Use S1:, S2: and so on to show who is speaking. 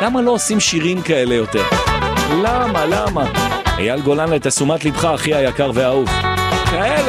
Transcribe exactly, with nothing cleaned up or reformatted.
S1: למה לא עושים שירים כאלה יותר? למה, למה? אייל גולן, לתשומת לבך, אחי היקר והאהוב. כאלה.